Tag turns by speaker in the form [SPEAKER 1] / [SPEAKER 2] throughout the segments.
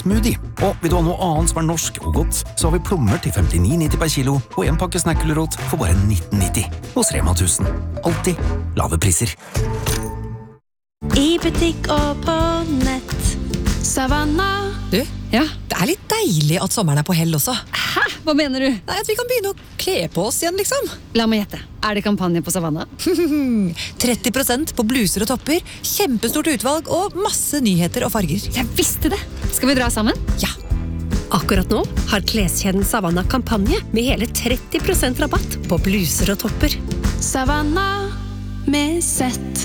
[SPEAKER 1] smoothie. Og vil du ha noe annet som norsk og godt, så har vi plommer til 59,90 per kilo og en pakke snackgulrot for bare 19,90 hos Rema 1000. Alltid lave priser.
[SPEAKER 2] I butikk og på nett. Savanna.
[SPEAKER 3] Du, ja? Det litt deilig at sommeren på hell også.
[SPEAKER 2] Hæ? Hva mener du?
[SPEAKER 3] Nei, at vi kan begynne å kle på oss igjen, liksom.
[SPEAKER 2] La meg gjette. Det kampanje på Savanna?
[SPEAKER 3] 30% på bluser og topper, kjempestort utvalg og masse nyheter og farger.
[SPEAKER 2] Jeg visste det! Skal vi dra sammen?
[SPEAKER 3] Ja.
[SPEAKER 4] Akkurat nå har kleskjeden Savanna kampanje med hele 30% rabatt på bluser og topper.
[SPEAKER 2] Savanna med sett.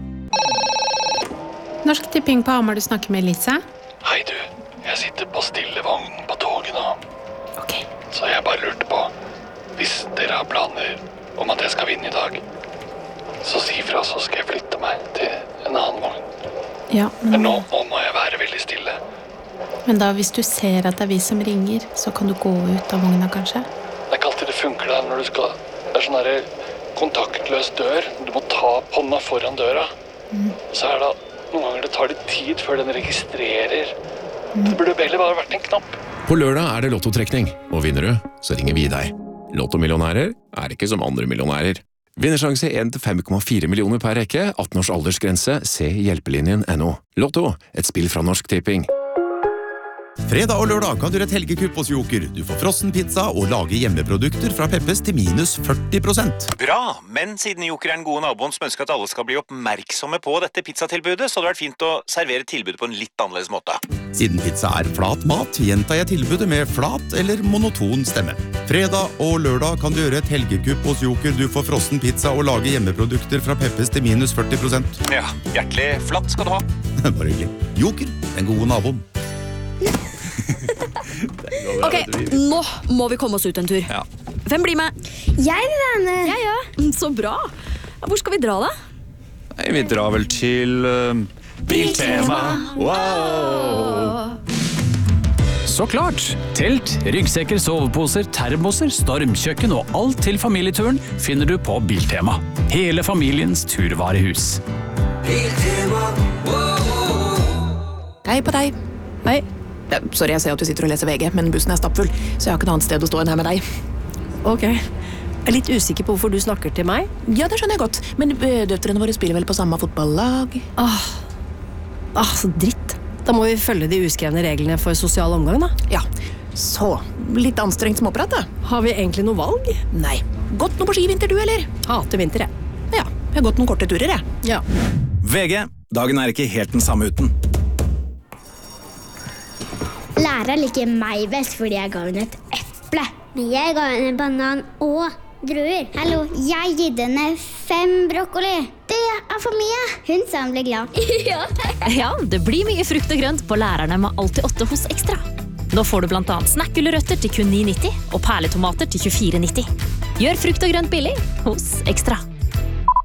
[SPEAKER 5] Norsk Tipping på Hamar, du snakker med Lisa.
[SPEAKER 6] Hei du, jeg sitter på stillevognen på toget nå.
[SPEAKER 5] Ok.
[SPEAKER 6] Så jeg bare lurte på, hvis dere har planer om at jeg skal vinne i dag, så si fra, så skal jeg flytte meg til en annen vogn.
[SPEAKER 5] Ja,
[SPEAKER 6] Men nå må jeg være veldig stille.
[SPEAKER 5] Men da hvis du ser at det vi som ringer, så kan du gå ut av vogna kanskje?
[SPEAKER 6] Det ikke alltid det funker der når du skal... Det sånn der kontaktløs dør. Du må ta opp hånda foran døra. Så det noen ganger det tar litt tid før den registrerer. Det burde heller bare vært en knapp.
[SPEAKER 7] På lørdag det lottotrekning, og vinner du, så ringer vi deg. Lottomillionærer ikke som andre millionærer. Vinnersjanse 1 til 5,4 millioner per rekke, 18 års aldersgrense, se hjelpelinjen.no. Lotto, et spill fra Norsk Tipping.
[SPEAKER 8] Fredag og lørdag kan du gjøre et helgekupp hos Joker. Du får frossen pizza og lage hjemmeprodukter fra Peppes til minus 40%.
[SPEAKER 9] Bra, men siden Joker den gode naboen som ønsker at alle skal bli oppmerksomme på dette pizzatilbudet, så hadde det vært fint å servere tilbudet på en litt annerledes måte.
[SPEAKER 8] Siden pizza flat mat, gjentar jeg tilbudet med flat eller monoton stemme. Fredag og lørdag kan du gjøre et helgekupp hos Joker. Du får frossen pizza og lage hjemmeprodukter fra Peppes til minus 40%.
[SPEAKER 9] Ja, hjertelig flatt skal du ha.
[SPEAKER 8] Bare hyggelig. Joker, den gode naboen.
[SPEAKER 10] Ok, nå må vi komme oss ut en tur.
[SPEAKER 7] Ja.
[SPEAKER 10] Hvem blir med?
[SPEAKER 11] Jeg vil være med.
[SPEAKER 10] Ja. Så bra. Hvor skal vi dra da?
[SPEAKER 7] Nei, vi drar vel til... Biltema!
[SPEAKER 10] Wow!
[SPEAKER 12] Så klart! Telt, ryggsekker, soveposer, termoser, stormkjøkken og alt til familieturen finner du på Biltema. Hele familiens turvarehus.
[SPEAKER 3] Biltema, Hei på deg.
[SPEAKER 10] Hei.
[SPEAKER 3] Sorry, jeg ser at du sitter og leser VG, men bussen stappfull, så jeg har ikke noe annet sted å stå enn her med deg.
[SPEAKER 4] Ok. Jeg litt usikker på hvorfor du snakker til meg.
[SPEAKER 3] Ja, det skjønner jeg godt, men døtrene våre spiller vel på samme fotballag?
[SPEAKER 4] Så dritt. Da må vi følge de uskrevne reglene for sosial omgang, da.
[SPEAKER 3] Ja, så litt anstrengt småprat, da.
[SPEAKER 4] Har vi egentlig noe valg?
[SPEAKER 3] Nei. Gått noe på skivinter, du, eller?
[SPEAKER 4] Hater vinter, jeg.
[SPEAKER 3] Ja, jeg har gått noen korte turer, jeg.
[SPEAKER 4] Ja.
[SPEAKER 13] VG, dagen ikke helt den samme uten.
[SPEAKER 11] Læreren liker meg best fordi jeg ga henne et eple. Men jeg ga henne banan og druer. Hallo, jeg gitt henne 5 brokkoli. Det for mye. Hun sa hun ble glad.
[SPEAKER 2] Ja, det blir mye frukt og grønt på lærerne med Alltid 8 hos Ekstra. Nå får du blant annet snackgulrøtter til kun 9,90 og perletomater til 24,90. Gjør frukt og grønt billig hos Ekstra.